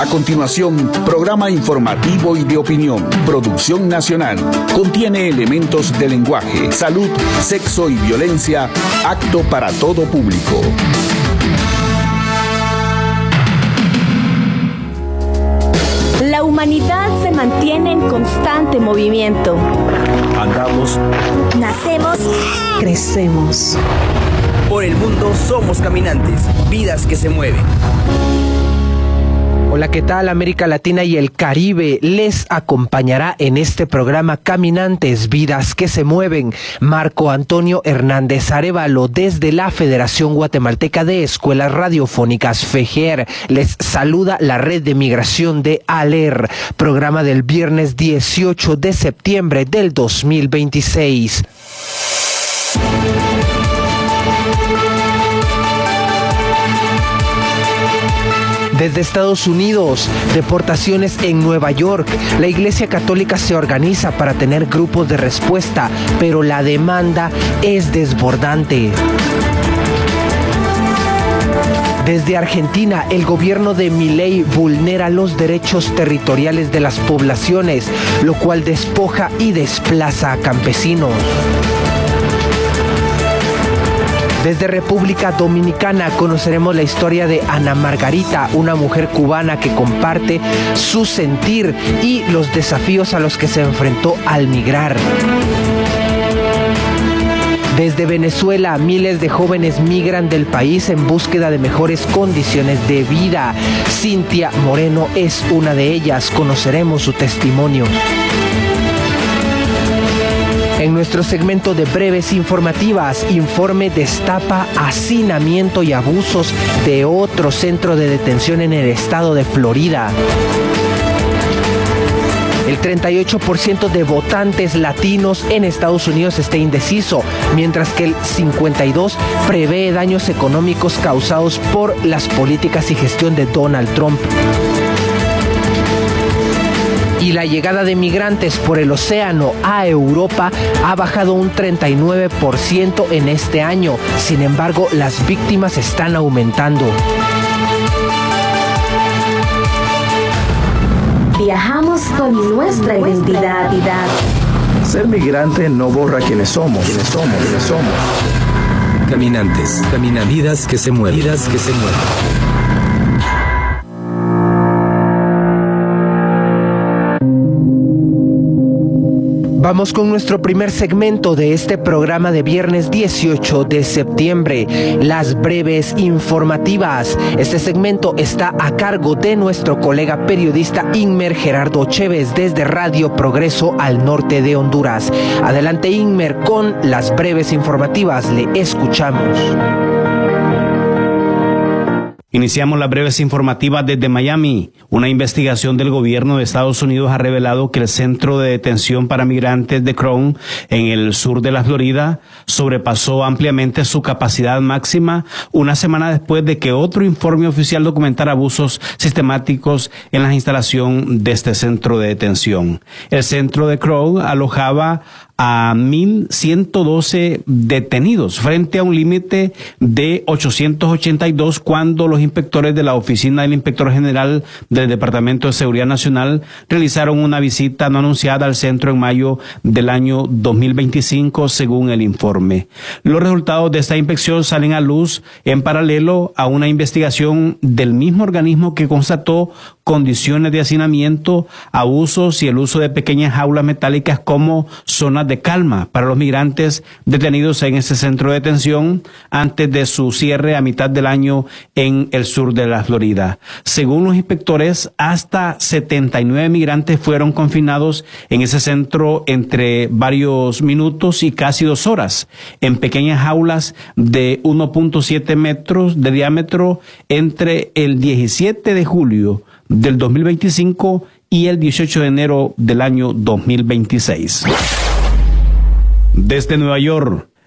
A continuación, programa informativo y de opinión. Producción nacional. Contiene elementos de lenguaje, salud, sexo y violencia, apto para todo público. La humanidad se mantiene en constante movimiento. Andamos, nacemos, crecemos. Por el mundo somos caminantes, vidas que se mueven. Hola, ¿qué tal? América Latina y el Caribe les acompañará en este programa Caminantes, vidas que se mueven. Marco Antonio Hernández Arévalo desde la Federación Guatemalteca de Escuelas Radiofónicas FEGER. Les saluda la Red de Migración de ALER, programa del viernes 18 de septiembre del 2026. Desde Estados Unidos, deportaciones en Nueva York. La Iglesia Católica se organiza para tener grupos de respuesta, pero la demanda es desbordante. Desde Argentina, el gobierno de Milei vulnera los derechos territoriales de las poblaciones, lo cual despoja y desplaza a campesinos. Desde República Dominicana conoceremos la historia de Ana Margarita, una mujer cubana que comparte su sentir y los desafíos a los que se enfrentó al migrar. Desde Venezuela, miles de jóvenes migran del país en búsqueda de mejores condiciones de vida. Cintia Moreno es una de ellas, conoceremos su testimonio. En nuestro segmento de breves informativas, informe destapa hacinamiento y abusos de otro centro de detención en el estado de Florida. El 38% de votantes latinos en Estados Unidos está indeciso, mientras que el 52% prevé daños económicos causados por las políticas y gestión de Donald Trump. Y la llegada de migrantes por el océano a Europa ha bajado un 39% en este año. Sin embargo, las víctimas están aumentando. Viajamos con nuestra identidad. Ser migrante no borra quiénes somos. Caminantes, vidas que se mueven. Vamos con nuestro primer segmento de este programa de viernes 18 de septiembre, las breves informativas. Este segmento está a cargo de nuestro colega periodista Inmer Gerardo Chévez desde Radio Progreso al norte de Honduras. Adelante, Inmer, con las breves informativas. Le escuchamos. Iniciamos las breves informativas desde Miami. Una investigación del gobierno de Estados Unidos ha revelado que el centro de detención para migrantes de Crown, en el sur de la Florida, sobrepasó ampliamente su capacidad máxima una semana después de que otro informe oficial documentara abusos sistemáticos en la instalación de este centro de detención. El centro de Crown alojaba a 1.112 detenidos frente a un límite de 882 cuando los inspectores de la Oficina del Inspector General del Departamento de Seguridad Nacional realizaron una visita no anunciada al centro en mayo del año 2025, según el informe. Los resultados de esta inspección salen a luz en paralelo a una investigación del mismo organismo que constató condiciones de hacinamiento, abusos y el uso de pequeñas jaulas metálicas como zonas de calma para los migrantes detenidos en ese centro de detención antes de su cierre a mitad del año en el sur de la Florida. Según los inspectores, hasta 79 migrantes fueron confinados en ese centro entre varios minutos y casi 2 horas, en pequeñas jaulas de 1.7 metros de diámetro entre el 17 de julio del 2025 y el 18 de enero del año 2026. Desde Nueva York,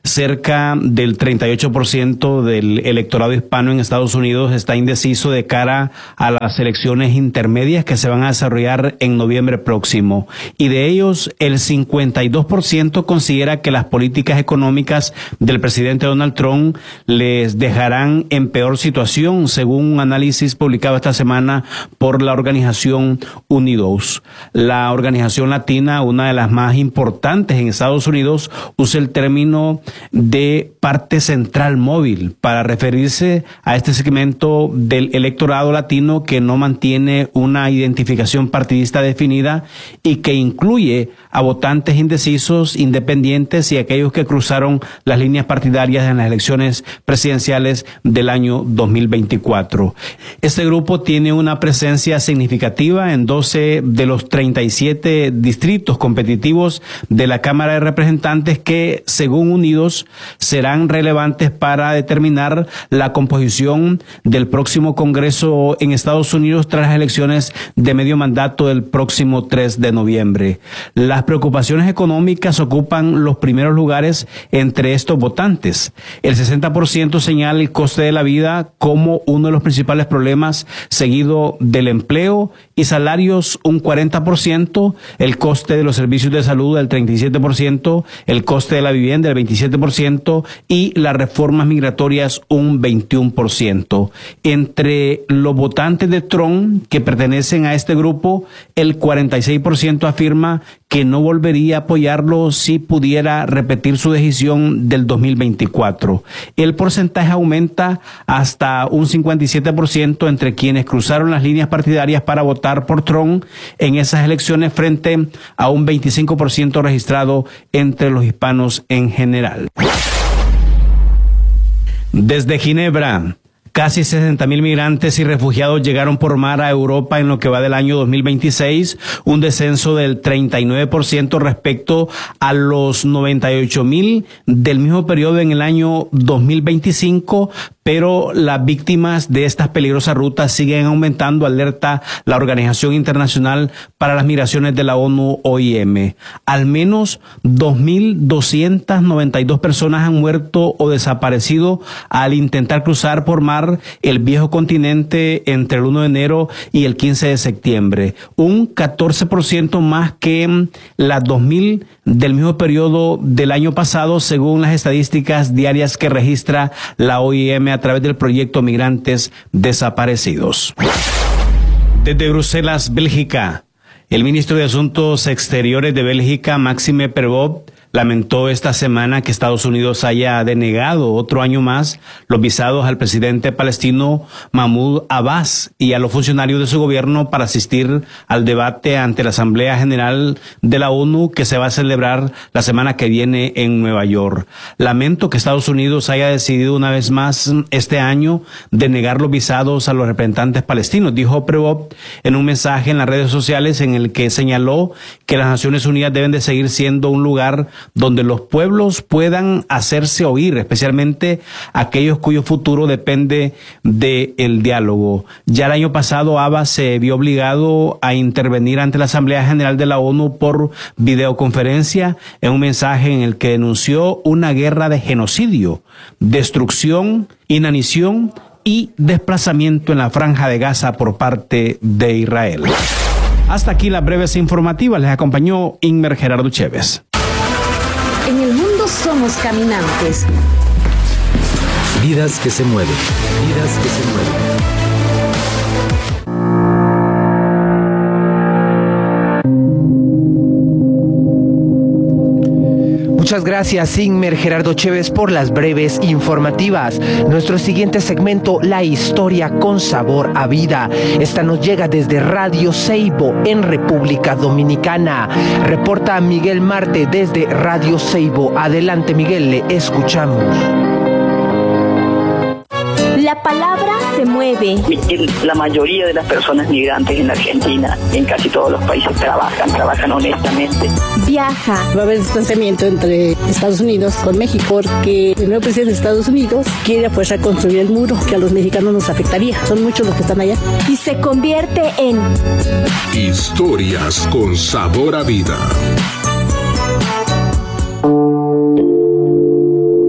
Cerca del 38% del electorado hispano en Estados Unidos está indeciso de cara a las elecciones intermedias que se van a desarrollar en noviembre próximo. Y de ellos, el 52% considera que las políticas económicas del presidente Donald Trump les dejarán en peor situación, según un análisis publicado esta semana por la organización Unidos. La organización latina, una de las más importantes en Estados Unidos, usa el término de parte central móvil para referirse a este segmento del electorado latino que no mantiene una identificación partidista definida y que incluye a votantes indecisos, independientes y aquellos que cruzaron las líneas partidarias en las elecciones presidenciales del año 2024. Este grupo tiene una presencia significativa en 12 de los 37 distritos competitivos de la Cámara de Representantes que, según Unidos, serán relevantes para determinar la composición del próximo Congreso en Estados Unidos tras las elecciones de medio mandato del próximo 3 de noviembre. Las preocupaciones económicas ocupan los primeros lugares entre estos votantes. El 60% señala el coste de la vida como uno de los principales problemas, seguido del empleo y salarios un 40%, el coste de los servicios de salud del 37%, el coste de la vivienda del 27% y las reformas migratorias un 21%. Entre los votantes de Trump que pertenecen a este grupo, el 46% afirma que no volvería a apoyarlo si pudiera repetir su decisión del 2024. El porcentaje aumenta hasta un 57% entre quienes cruzaron las líneas partidarias para votar por Trump en esas elecciones frente a un 25% registrado entre los hispanos en general. Desde Ginebra, casi 60.000 migrantes y refugiados llegaron por mar a Europa en lo que va del año 2026, un descenso del 39% respecto a los 98.000 del mismo periodo en el año 2025, pero las víctimas de estas peligrosas rutas siguen aumentando, alerta la Organización Internacional para las Migraciones de la ONU, OIM. Al menos 2.292 personas han muerto o desaparecido al intentar cruzar por mar el viejo continente entre el 1 de enero y el 15 de septiembre, un 14% más que las 2.000 del mismo periodo del año pasado, según las estadísticas diarias que registra la OIM a través del proyecto Migrantes Desaparecidos. Desde Bruselas, Bélgica, el ministro de Asuntos Exteriores de Bélgica, Maxime Prevot, lamentó esta semana que Estados Unidos haya denegado otro año más los visados al presidente palestino Mahmoud Abbas y a los funcionarios de su gobierno para asistir al debate ante la Asamblea General de la ONU que se va a celebrar la semana que viene en Nueva York. Lamento que Estados Unidos haya decidido una vez más este año denegar los visados a los representantes palestinos, dijo Prevot en un mensaje en las redes sociales en el que señaló que las Naciones Unidas deben de seguir siendo un lugar donde los pueblos puedan hacerse oír, especialmente aquellos cuyo futuro depende del diálogo. Ya el año pasado Abbas se vio obligado a intervenir ante la Asamblea General de la ONU por videoconferencia en un mensaje en el que denunció una guerra de genocidio, destrucción, inanición y desplazamiento en la Franja de Gaza por parte de Israel. Hasta aquí las breves informativas. Les acompañó Inmer Gerardo Chévez. En el mundo somos caminantes. Vidas que se mueven. Vidas que se mueven. Muchas gracias, Inmer Gerardo Chévez, por las breves informativas. Nuestro siguiente segmento, la historia con sabor a vida. Esta nos llega desde Radio Ceibo, en República Dominicana. Reporta Miguel Marte desde Radio Ceibo. Adelante, Miguel, le escuchamos. La palabra se mueve. La mayoría de las personas migrantes en Argentina, en casi todos los países, trabajan honestamente. Viaja. Va a haber distanciamiento entre Estados Unidos con México porque el nuevo presidente de Estados Unidos quiere a fuerza construir el muro que a los mexicanos nos afectaría. Son muchos los que están allá. Y se convierte en Historias con sabor a vida.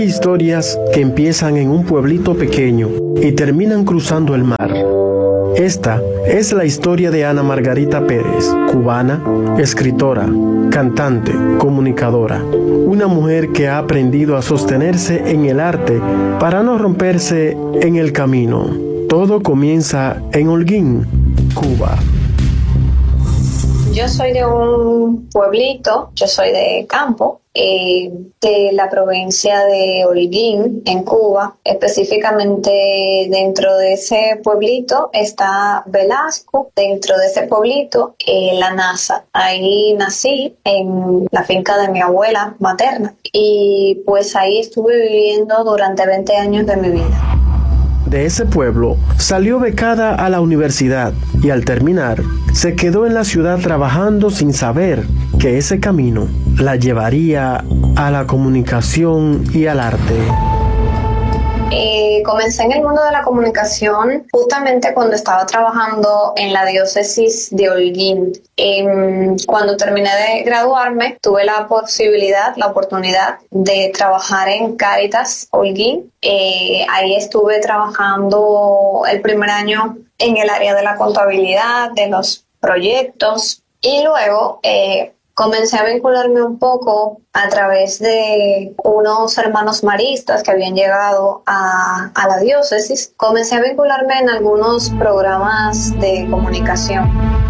Hay historias que empiezan en un pueblito pequeño y terminan cruzando el mar. Esta es la historia de Ana Margarita Pérez, cubana, escritora, cantante, comunicadora. Una mujer que ha aprendido a sostenerse en el arte para no romperse en el camino. Todo comienza en Holguín, Cuba. Yo soy de un pueblito, yo soy de campo, de la provincia de Holguín, en Cuba. Específicamente dentro de ese pueblito está Velasco, dentro de ese pueblito La Nasa. Ahí nací, en la finca de mi abuela materna, y pues ahí estuve viviendo durante 20 años de mi vida. De ese pueblo salió becada a la universidad y al terminar se quedó en la ciudad trabajando sin saber que ese camino la llevaría a la comunicación y al arte. Comencé en el mundo de la comunicación justamente cuando estaba trabajando en la diócesis de Holguín. Cuando terminé de graduarme, tuve la oportunidad de trabajar en Cáritas Holguín. Ahí estuve trabajando el primer año en el área de la contabilidad, de los proyectos, y luego comencé a vincularme un poco a través de unos hermanos maristas que habían llegado a la diócesis. Comencé a vincularme en algunos programas de comunicación.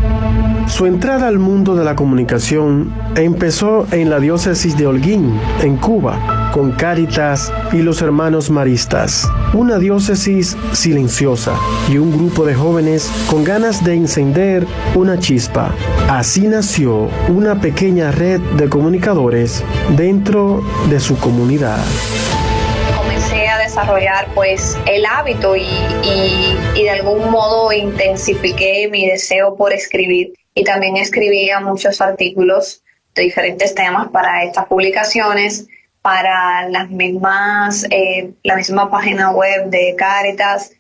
Su entrada al mundo de la comunicación empezó en la diócesis de Holguín, en Cuba, con Cáritas y los hermanos maristas, una diócesis silenciosa y un grupo de jóvenes con ganas de encender una chispa. Así nació una pequeña red de comunicadores dentro de su comunidad. Comencé a desarrollar pues el hábito y de algún modo intensifiqué mi deseo por escribir, y también escribía muchos artículos de diferentes temas para estas publicaciones, para la misma página web de Cáritas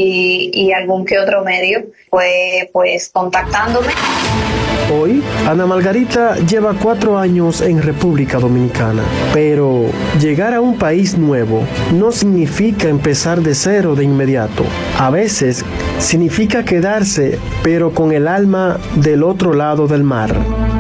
y algún que otro medio fue pues contactándome. Hoy, Ana Margarita lleva 4 años en República Dominicana, pero llegar a un país nuevo no significa empezar de cero de inmediato. A veces significa quedarse, pero con el alma del otro lado del mar.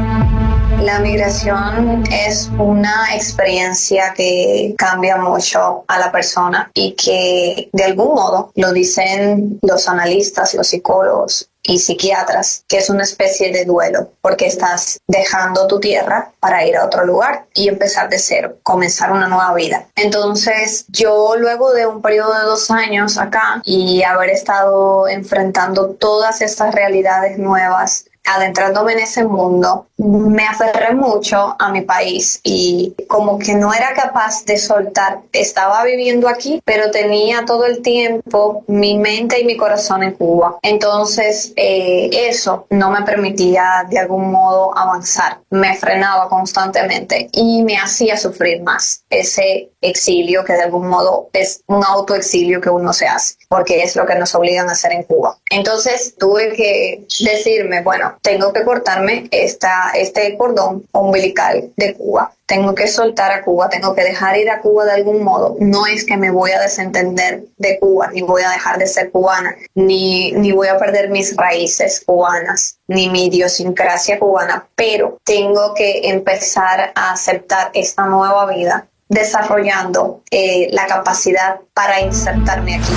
La migración es una experiencia que cambia mucho a la persona y que de algún modo lo dicen los analistas, los psicólogos y psiquiatras, que es una especie de duelo, porque estás dejando tu tierra para ir a otro lugar y empezar de cero, comenzar una nueva vida. Entonces, yo luego de un periodo de 2 años acá y haber estado enfrentando todas estas realidades nuevas, adentrándome en ese mundo, me aferré mucho a mi país y como que no era capaz de soltar. Estaba viviendo aquí, pero tenía todo el tiempo mi mente y mi corazón en Cuba. Entonces, eso no me permitía de algún modo avanzar. Me frenaba constantemente y me hacía sufrir más ese exilio, que de algún modo es un autoexilio que uno se hace, porque es lo que nos obligan a hacer en Cuba. Entonces tuve que decirme, bueno, tengo que cortarme este cordón umbilical de Cuba. Tengo que soltar a Cuba, tengo que dejar ir a Cuba de algún modo. No es que me voy a desentender de Cuba, ni voy a dejar de ser cubana, ni voy a perder mis raíces cubanas, ni mi idiosincrasia cubana, pero tengo que empezar a aceptar esta nueva vida, desarrollando la capacidad para insertarme aquí.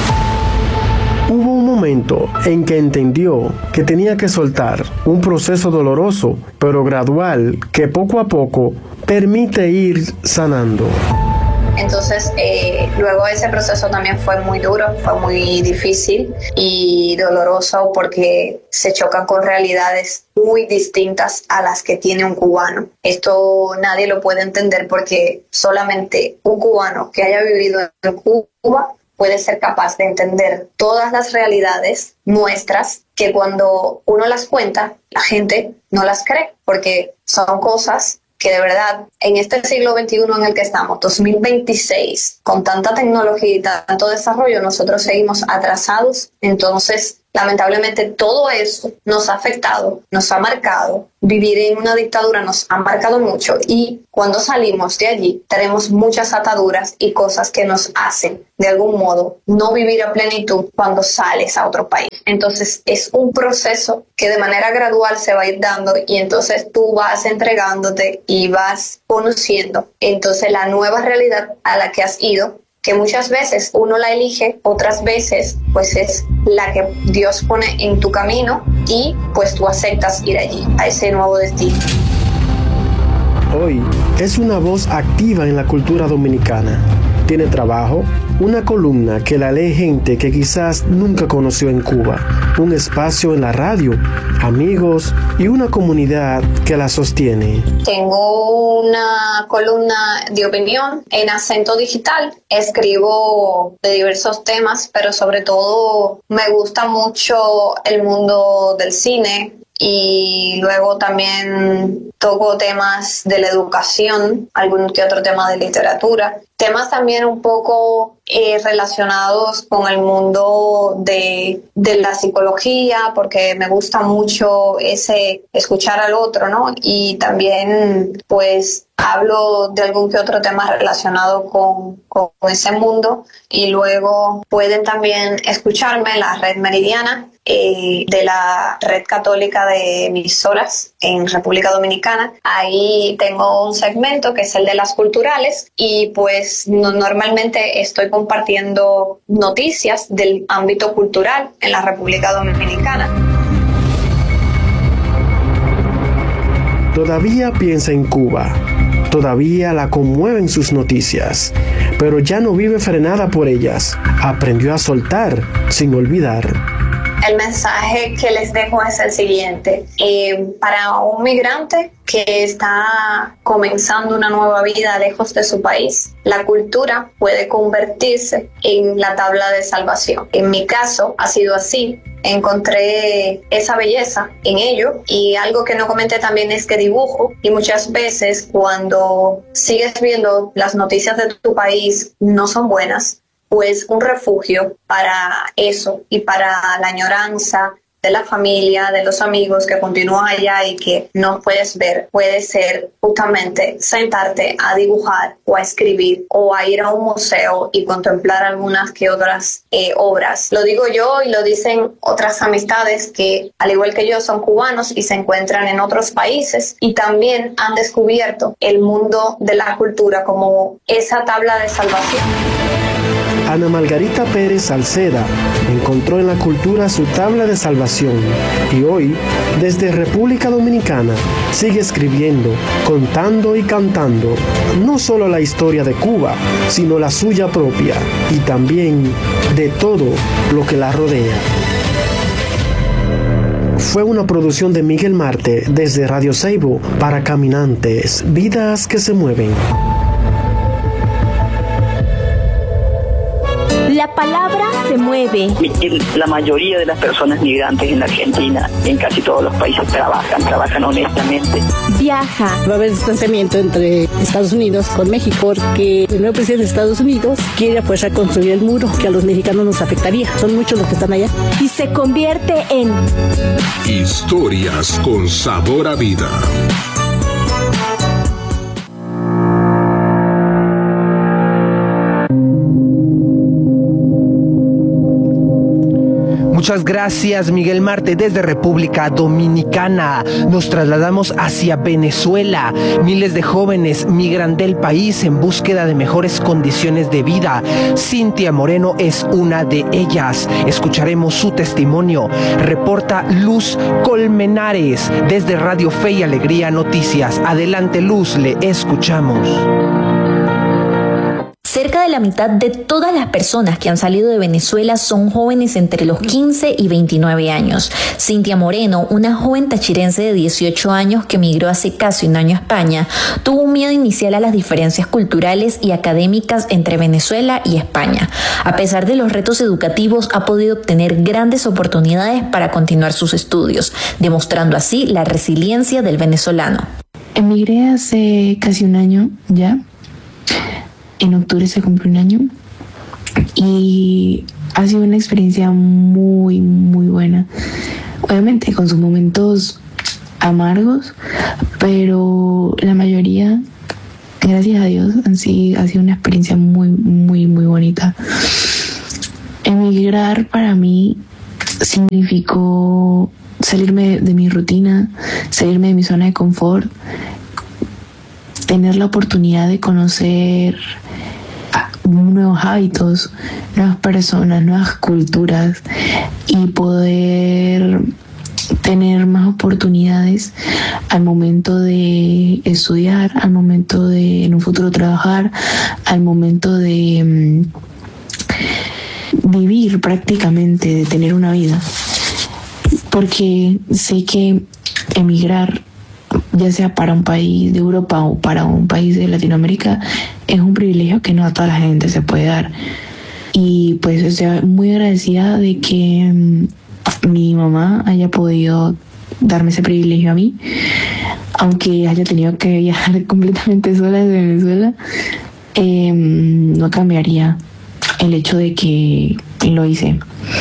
Hubo un momento en que entendió que tenía que soltar, un proceso doloroso, pero gradual, que poco a poco permite ir sanando. Entonces, luego ese proceso también fue muy duro, fue muy difícil y doloroso, porque se chocan con realidades muy distintas a las que tiene un cubano. Esto nadie lo puede entender, porque solamente un cubano que haya vivido en Cuba puede ser capaz de entender todas las realidades nuestras, que cuando uno las cuenta, la gente no las cree, porque son cosas que de verdad en este siglo XXI en el que estamos, 2026, con tanta tecnología y tanto desarrollo, nosotros seguimos atrasados. Entonces Lamentablemente todo eso nos ha afectado, nos ha marcado. Vivir en una dictadura nos ha marcado mucho y cuando salimos de allí tenemos muchas ataduras y cosas que nos hacen de algún modo no vivir a plenitud cuando sales a otro país. Entonces es un proceso que de manera gradual se va a ir dando y entonces tú vas entregándote y vas conociendo entonces la nueva realidad a la que has ido, que muchas veces uno la elige, otras veces pues es la que Dios pone en tu camino y pues tú aceptas ir allí, a ese nuevo destino. Hoy es una voz activa en la cultura dominicana. Tiene trabajo, una columna que la lee gente que quizás nunca conoció en Cuba, un espacio en la radio, amigos y una comunidad que la sostiene. Tengo una columna de opinión en Acento Digital. Escribo de diversos temas, pero sobre todo me gusta mucho el mundo del cine. Y luego también toco temas de la educación, algún que otro tema de literatura, temas también un poco relacionados con el mundo de la psicología, porque me gusta mucho ese escuchar al otro, ¿no? Y también pues hablo de algún que otro tema relacionado con ese mundo. Y luego pueden también escucharme en la Red Meridiana, de la Red Católica de Emisoras en República Dominicana. Ahí tengo un segmento que es el de las culturales y pues normalmente estoy compartiendo noticias del ámbito cultural en la República Dominicana. Todavía piensa en Cuba, todavía la conmueven sus noticias, pero ya no vive frenada por ellas. Aprendió a soltar sin olvidar. El mensaje que les dejo es el siguiente. Para un migrante que está comenzando una nueva vida lejos de su país, la cultura puede convertirse en la tabla de salvación. En mi caso ha sido así. Encontré esa belleza en ello y algo que no comenté también es que dibujo y muchas veces cuando sigues viendo las noticias de tu país no son buenas, pues un refugio para eso y para la añoranza de la familia, de los amigos que continúan allá y que no puedes ver, puede ser justamente sentarte a dibujar o a escribir o a ir a un museo y contemplar algunas que otras obras. Lo digo yo y lo dicen otras amistades que al igual que yo son cubanos y se encuentran en otros países y también han descubierto el mundo de la cultura como esa tabla de salvación. Ana Margarita Pérez Salceda encontró en la cultura su tabla de salvación y hoy, desde República Dominicana, sigue escribiendo, contando y cantando no solo la historia de Cuba, sino la suya propia y también de todo lo que la rodea. Fue una producción de Miguel Marte desde Radio Seibo para Caminantes, vidas que se mueven. La palabra se mueve. La mayoría de las personas migrantes en Argentina, en casi todos los países, trabajan honestamente. Viaja. Va a haber distanciamiento entre Estados Unidos con México porque el nuevo presidente de Estados Unidos quiere a fuerza construir el muro que a los mexicanos nos afectaría. Son muchos los que están allá. Y se convierte en Historias con sabor a vida. Muchas gracias, Miguel Marte, desde República Dominicana. Nos trasladamos hacia Venezuela. Miles de jóvenes migran del país en búsqueda de mejores condiciones de vida. Cintia Moreno es una de ellas. Escucharemos su testimonio. Reporta Luz Colmenares desde Radio Fe y Alegría Noticias. Adelante, Luz, le escuchamos. Cerca de la mitad de todas las personas que han salido de Venezuela son jóvenes entre los 15 y 29 años. Cintia Moreno, una joven tachirense de 18 años que migró hace casi un año a España, tuvo un miedo inicial a las diferencias culturales y académicas entre Venezuela y España. A pesar de los retos educativos, ha podido obtener grandes oportunidades para continuar sus estudios, demostrando así la resiliencia del venezolano. Emigré hace casi un año ya. En octubre se cumplió un año y ha sido una experiencia muy, muy buena. buena. Obviamente con sus momentos amargos, pero la mayoría, gracias a Dios, ha sido una experiencia muy, muy, muy bonita. Emigrar para mí significó salirme de mi rutina, salirme de mi zona de confort, tener la oportunidad de conocer nuevos hábitos, nuevas personas, nuevas culturas y poder tener más oportunidades al momento de estudiar, al momento de en un futuro trabajar, al momento de vivir prácticamente, de tener una vida. Porque sé que emigrar, ya sea para un país de Europa o para un país de Latinoamérica, es un privilegio que no a toda la gente se puede dar. Y pues estoy muy agradecida de que mi mamá haya podido darme ese privilegio a mí, aunque haya tenido que viajar completamente sola desde Venezuela. No cambiaría el hecho de que lo hice.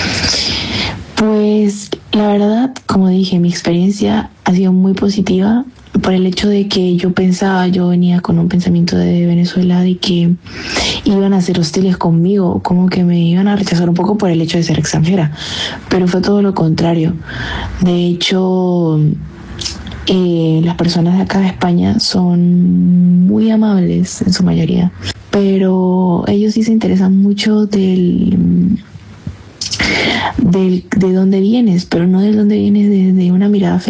Pues la verdad, como dije, mi experiencia ha sido muy positiva por el hecho de que yo venía con un pensamiento de Venezuela de que iban a ser hostiles conmigo, como que me iban a rechazar un poco por el hecho de ser extranjera, pero fue todo lo contrario. De hecho, las personas de acá de España son muy amables en su mayoría, pero ellos sí se interesan mucho de dónde vienes, pero no de dónde vienes de una mirada